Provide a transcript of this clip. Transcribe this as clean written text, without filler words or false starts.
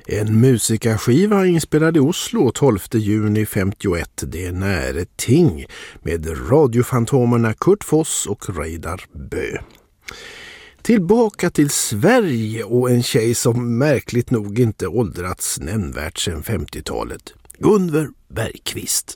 En musikerskiva inspelad i Oslo 12 juni 51, det är nära ting med radiofantomerna Kurt Foss och Reidar Bø. Tillbaka till Sverige och en tjej som märkligt nog inte åldrats nämnvärt sedan 50-talet. Gunvor Bergqvist.